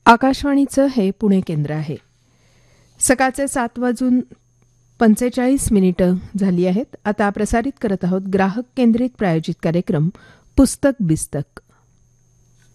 आकाशवाणीचं हे पुणे केंद्र आहे. सकाळचे 7:45 झाली आहेत. आता प्रसारित करत आहोत ग्राहक केंद्रित प्रायोजित कार्यक्रम पुस्तक बिस्तक.